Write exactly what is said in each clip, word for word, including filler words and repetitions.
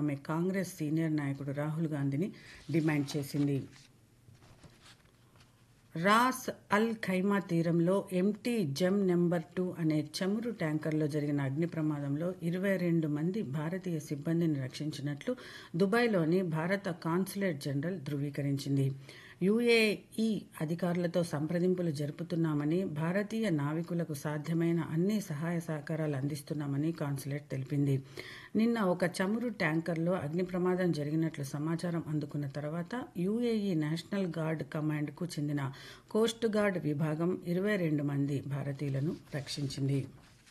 ఆమె కాంగ్రెస్ సీనియర్ నాయకుడు రాహుల్ గాంధీని డిమాండ్ చేసింది. రాస్ అల్ ఖైమా తీరంలో ఎంటీ జెమ్ నెంబర్ టూ అనే చమురు ట్యాంకర్లో జరిగిన అగ్ని ప్రమాదంలో ఇరవై రెండు మంది భారతీయ సిబ్బందిని రక్షించినట్లు దుబాయ్లోని భారత కాన్సులేట్ జనరల్ ధృవీకరించింది. యూఏఈ అధికారులతో సంప్రదింపులు జరుపుతున్నామని, భారతీయ నావికులకు సాధ్యమైన అన్ని సహాయ సహకారాలు అందిస్తున్నామని కాన్సులేట్ తెలిపింది. నిన్న ఒక చమురు ట్యాంకర్లో అగ్ని ప్రమాదం జరిగినట్లు సమాచారం అందుకున్న తర్వాత యూఏఈ నేషనల్ గార్డ్ కమాండ్కు చెందిన కోస్ట్ గార్డ్ విభాగం ఇరవై రెండు మంది భారతీయులను రక్షించింది.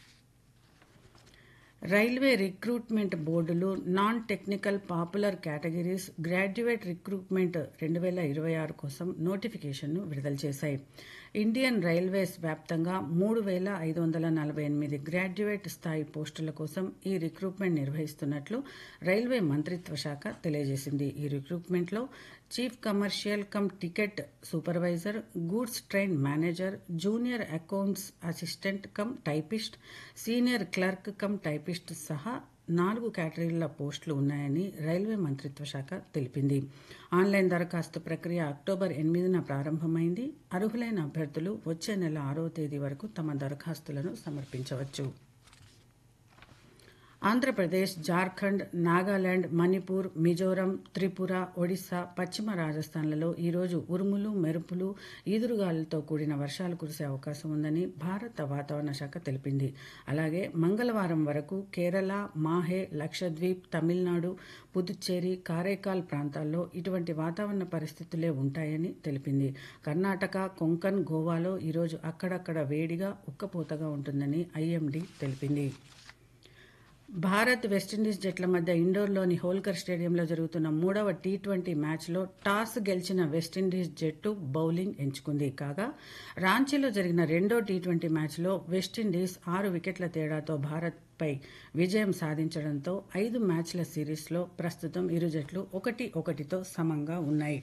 రైల్వే రిక్రూట్మెంట్ బోర్డులు non technical popular categories graduate recruitment రెండు వేల ఇరవై ఆరు కోసం నోటిఫికేషన్ను విడుదల చేశాయి. ఇండియన్ రైల్వేస్ వ్యాప్తంగా మూడు వేల ఐదు వందల నలభై ఎనిమిది గ్రాడ్యుయేట్ స్థాయి పోస్టుల కోసం ఈ రిక్రూట్మెంట్ నిర్వహిస్తున్నట్లు రైల్వే మంత్రిత్వ శాఖ తెలియజేసింది. ఈ రిక్రూట్మెంట్లో chief commercial come ticket supervisor, goods train manager, junior accounts assistant cum typist, senior clerk cum typist సహా నాలుగు కేటగిరీల పోస్టులు ఉన్నాయని రైల్వే మంత్రిత్వ శాఖ తెలిపింది. ఆన్లైన్ దరఖాస్తు ప్రక్రియ అక్టోబర్ ఎనిమిదిన ప్రారంభమైంది. అర్హులైన అభ్యర్థులు వచ్చే నెల ఆరో తేదీ వరకు తమ దరఖాస్తులను సమర్పించవచ్చు. ఆంధ్రప్రదేశ్, జార్ఖండ్, నాగాలాండ్, మణిపూర్, మిజోరం, త్రిపుర, ఒడిశా, పశ్చిమ రాజస్థాన్లలో ఈరోజు ఉరుములు, మెరుపులు, ఈదురుగాలులతో కూడిన వర్షాలు కురిసే అవకాశం ఉందని భారత వాతావరణ శాఖ తెలిపింది. అలాగే మంగళవారం వరకు కేరళ, మాహే, లక్షద్వీప్, తమిళనాడు, పుదుచ్చేరి, కారైకాల్ ప్రాంతాల్లో ఇటువంటి వాతావరణ పరిస్థితులే ఉంటాయని తెలిపింది. కర్ణాటక, కొంకన్, గోవాలో ఈరోజు అక్కడక్కడ వేడిగా, ఉక్కపోతగా ఉంటుందని ఐఎండీ తెలిపింది. భారత్, వెస్టిండీస్ జట్ల మధ్య ఇండోర్లోని హోల్కర్ స్టేడియంలో జరుగుతున్న మూడవ టీ ట్వంటీ మ్యాచ్లో టాస్ గెలిచిన వెస్టిండీస్ జట్టు బౌలింగ్ ఎంచుకుంది. కాగా రాంచీలో జరిగిన రెండో టీ ట్వంటీ మ్యాచ్లో వెస్టిండీస్ ఆరు వికెట్ల తేడాతో భారత్పై విజయం సాధించడంతో ఐదు మ్యాచ్ల సిరీస్లో ప్రస్తుతం ఇరు జట్లు ఒకటి ఒకటితో సమంగా ఉన్నాయి.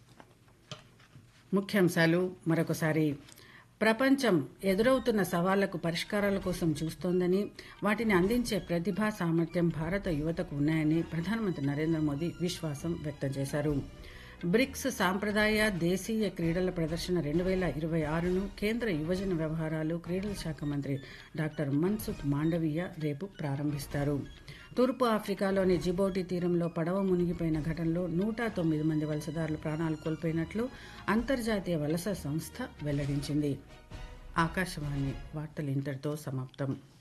ముఖ్యాంశాలు మరొకసారి. ప్రపంచం ఎదురవుతున్న సవాళ్లకు పరిష్కారాల కోసం చూస్తోందని, వాటిని అందించే ప్రతిభా సామర్థ్యం భారత యువతకు ఉన్నాయని ప్రధానమంత్రి నరేంద్ర మోదీ విశ్వాసం వ్యక్తం చేశారు. బ్రిక్స్ సాంప్రదాయ దేశీయ క్రీడల ప్రదర్శన రెండు వేల ఇరవై ఆరును కేంద్ర యువజన వ్యవహారాలు, క్రీడల శాఖ మంత్రి డాక్టర్ మన్సుఖ్ మాండవీయ రేపు ప్రారంభిస్తారు. తూర్పు ఆఫ్రికాలోని జిబౌటి తీరంలో పడవ మునిగిపోయిన ఘటనలో నూట తొమ్మిది మంది వలసదారులు ప్రాణాలు కోల్పోయినట్లు అంతర్జాతీయ వలస సంస్థ వెల్లడించింది. ఆకాశవాణి వార్తలు ఇంతటితో సమాప్తం.